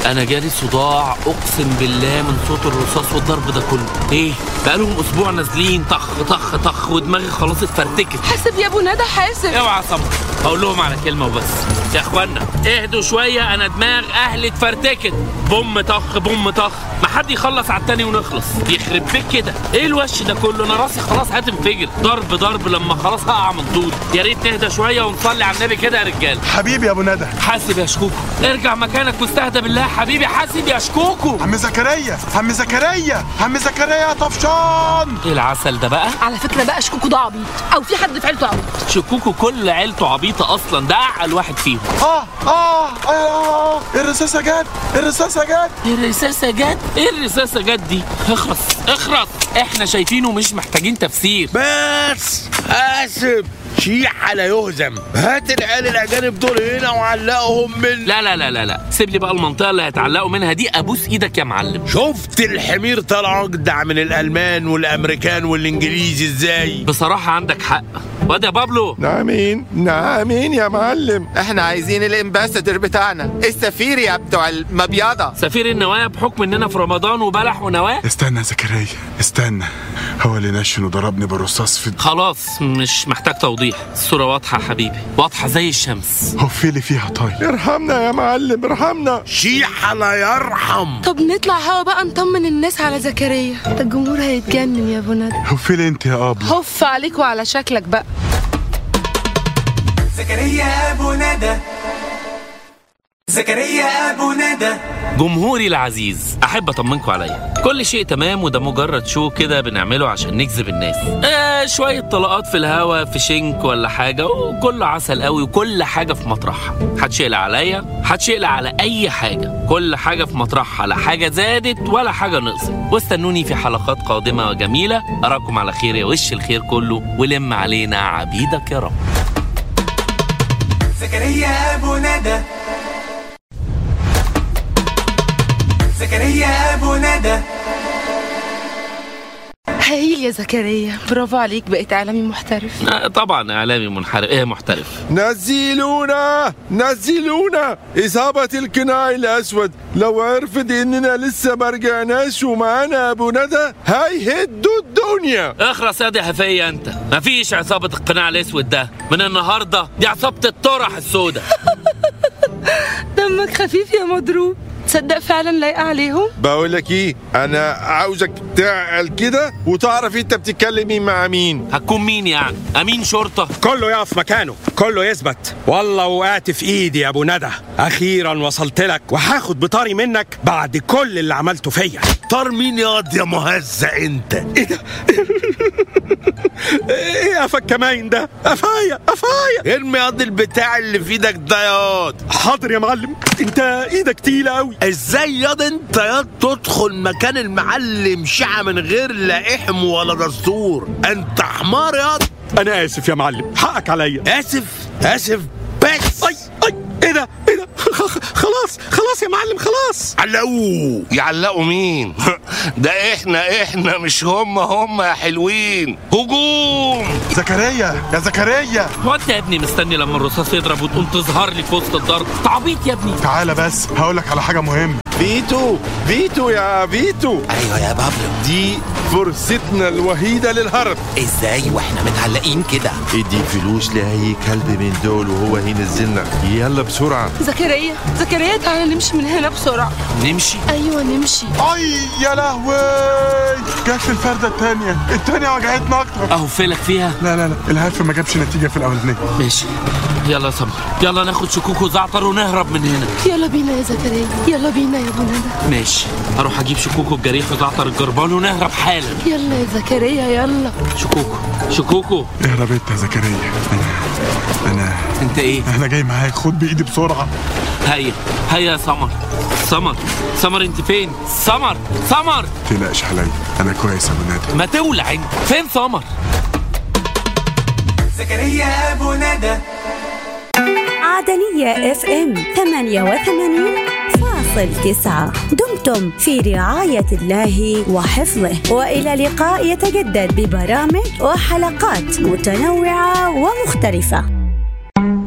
انا جالي صداع اقسم بالله من صوت الرصاص والضرب ده كله. ايه بقالهم اسبوع نازلين طخ طخ طخ ودماغي خلاص اتفرتكت. حاسب يا ابو ندى حاسب. اوعى صبر، هقول لهم على كلمه وبس. يا اخوانا اهدوا شويه، انا دماغ اهلي اتفرتكت. بوم طخ بوم طخ، ما حد يخلص على التاني ونخلص. يخرب بيك كده، ايه الوش ده كله؟ انا راسي خلاص هتنفجر. ضرب ضرب لما خلاص هقع من طول. يا ريت نهدى شويه ونصلي على النبي كده يا رجاله. حبيبي يا ابو ندى. حاسب يا شكوكو، ارجع مكانك واستهدى بالله حبيبي. حاسب يا شكوكو. عم زكريا عم زكريا عم زكريا طفشان. ايه العسل ده بقى؟ على فكره بقى شكوكو ده عبيط، او في حد في عيلته عبيط. شكوكو كل عيلته عبيطه اصلا، ده اعقل واحد فيهم. الرصاصه جت الرصاصه جت الرصاصه جت. ايه الرصاصه جت دي؟ اخرس اخرس، احنا شايفينه مش محتاجين تفسير. بس اسف، شيحة لا يهزم. هات العيال الاجانب دول هنا وعلقهم من لا لا لا لا لا، سيب لي بقى المنطقه اللي هيتعلقوا منها دي. ابوس ايدك يا معلم. شفت الحمير طلع اجدع من الالمان والامريكان والانجليزي ازاي؟ بصراحه عندك حق. واد يا بابلو. نعمين يا معلم. احنا عايزين الامباسادور بتاعنا، السفير يا بتوع المبيضة. سفير النوايا بحكم اننا في رمضان وبلح ونواه. استنى يا زكريا استنى، هو اللي نشن وضربني بالرصاص في خلاص مش محتاج توضيح، الصوره واضحه يا حبيبي، واضحه زي الشمس. هو في اللي فيها طيب. ارحمنا يا معلم ارحمنا. شيحة لا يرحم. طب نطلع هوا بقى نطمن الناس على زكريا، ده الجمهور هيتجنن يا ابو ندى. هو في اللي انت يا ابله. هف عليك وعلى شكلك بقى. زكريا أبو ندى، زكريا أبو ندى. جمهوري العزيز، احب اطمنكم عليا، كل شيء تمام، وده مجرد شو كده بنعمله عشان نجذب الناس. شويه طلقات في الهوا في شنك ولا حاجه، وكله عسل قوي، وكل حاجه في مطرحها. محدش يقلق عليا، محدش يقلق على اي حاجه، كل حاجه في مطرحها، لا حاجه زادت ولا حاجه نقصت. واستنوني في حلقات قادمه وجميله. اراكم على خير يا وش الخير كله، ولم علينا عبيدك يا رب. زكريا أبو ندى، زكريا أبو ندى. هايل يا زكريا، برافو عليك، بقيت اعلامي محترف. طبعا اعلامي منحرف. ايه محترف؟ نزلونا إصابة القناع الأسود لو عرفت إننا لسه ما رجعناش ومعانا أبو ندى هيهدوا الدنيا. اخرس يا دي هفية انت، مفيش عصابة القناع الاسود ده من النهاردة، دي عصابة الطرح السوداء. دمك خفيف يا مضروب، تصدق فعلا لايقة عليهم. بقول لك ايه، انا عاوزك تعقل كده وتعرف انت بتتكلمي مع مين. هتكون مين يعني؟ امين شرطة؟ كله يقف مكانه، كله يثبت. والله وقعت في ايدي يا ابو ندى، اخيرا وصلت لك وهاخد بطاري منك بعد كل اللي عملته فيا. طار مين ياض يا مهزأ انت؟ ايه ده؟ ايه قفك كمان ده؟ قفايا ارمي ياض البتاع اللي في ايدك ده ياض. حاضر يا معلم، انت ايدك تقيلة قوي. ازاي ياض انت ياض تدخل مكان المعلم شيحة من غير لا احم ولا دستور؟ انت حمار ياض. انا اسف يا معلم، حقك عليا. اسف بس. اي ايه ده خلاص يا معلم خلاص. علقوه. يعلقوا مين؟ ده احنا مش هم يا حلوين. هجوم. زكريا يا زكريا. هو انت يا ابني مستني لما الرصاص يضرب وتقوم تظهر لي في وسط الضرب؟ تعبيط يا ابني. تعالى بس هقولك على حاجة مهمة. فيتو يا فيتو. ايوه يا بابلو، دي فرصتنا الوحيدة للهرب. ازاي واحنا متعلقين كده؟ ادي فلوس لأي كلب من دول وهو هينزلنا. يلا بسرعة. زكريا تعالى نمشي من هنا بسرعة. نمشي؟ ايوه نمشي. اي يا لهوي، جت في الفردة التانية وجعتنا اكتر. اهو فيلك فيها. لا الهدف ما جابش نتيجة في الاولانية. ماشي يلا يا سمر، يلا ناخد شكوك وزعتر ونهرب من هنا. يلا بينا يا زكريا، يلا بينا يا ابو ندى. ماشي، اروح اجيب شكوكو الجريح وزعتر الجربان ونهرب حالا. يلا يا زكريا يلا. شكوكو اهرب انت يا زكريا. انا انت ايه؟ انا جاي معاك، خد بايدي بسرعة. هيا يا سمر انت فين؟ سمر متقلقش عليا، انا كويس يا ابو ندى. ما تولع انت. فين سمر؟ زكريا أبو ندى. عدنية FM 88.9. دمتم في رعاية الله وحفظه، وإلى لقاء يتجدد ببرامج وحلقات متنوعة ومختلفة.